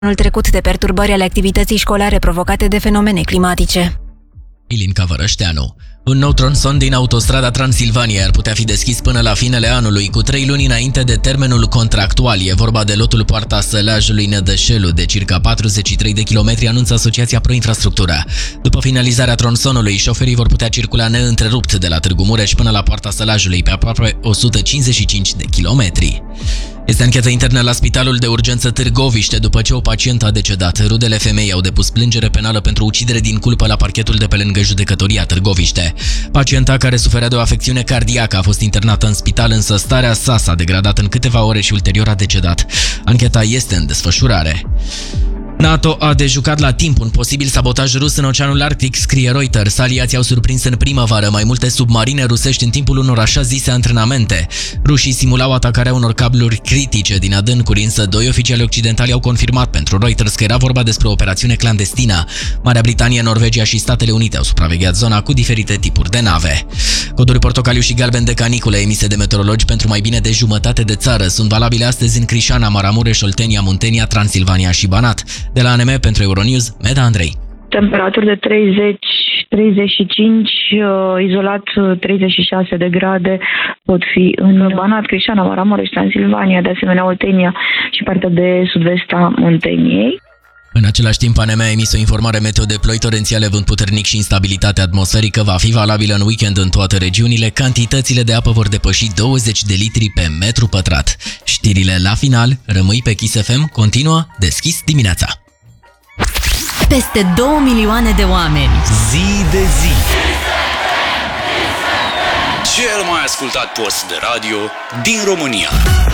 anul trecut de perturbări ale activității școlare provocate de fenomene climatice. Ilinca Vărășteanu. Un nou tronson din autostrada Transilvania ar putea fi deschis până la finele anului, cu 3 luni înainte de termenul contractual. E vorba de lotul Poarta Sălajului Nădășelu, de circa 43 de kilometri, anunță Asociația Proinfrastructură. După finalizarea tronsonului, șoferii vor putea circula neîntrerupt de la Târgu Mureș până la Poarta Sălajului, pe aproape 155 de kilometri. Este anchetă internă la Spitalul de Urgență Târgoviște după ce o pacientă a decedat. Rudele femeii au depus plângere penală pentru ucidere din culpă la parchetul de pe lângă Judecătoria Târgoviște. Pacienta, care suferea de o afecțiune cardiacă, a fost internată în spital, însă starea sa s-a degradat în câteva ore și ulterior a decedat. Ancheta este în desfășurare. NATO a dejucat la timp un posibil sabotaj rus în Oceanul Arctic, scrie Reuters. Aliații au surprins în primăvară mai multe submarine rusești în timpul unor așa zise antrenamente. Rușii simulau atacarea unor cabluri critice din adâncuri, însă 2 oficiali occidentali au confirmat pentru Reuters că era vorba despre o operațiune clandestină. Marea Britanie, Norvegia și Statele Unite au supravegheat zona cu diferite tipuri de nave. Coduri portocaliu și galben de canicule emise de meteorologi pentru mai bine de jumătate de țară sunt valabile astăzi în Crișana, Maramureș, Oltenia, Muntenia, Transilvania și Banat. De la ANM pentru Euronews, Meda Andrei. Temperaturi de 30-35, izolat 36 de grade pot fi în Banat, Crișana, Maramureș, Transilvania, de asemenea Oltenia și partea de sud-vest a Munteniei. În același timp, ANM a emis o informare meteo de ploi torențiale, vânt puternic și instabilitate atmosferică va fi valabilă în weekend în toate regiunile. Cantitățile de apă vor depăși 20 de litri pe metru pătrat. Știrile la final, rămâi pe Kiss FM, continuă Deschis dimineața. Peste 2 milioane de oameni. Zi de zi. Cel mai ascultat post de radio din România.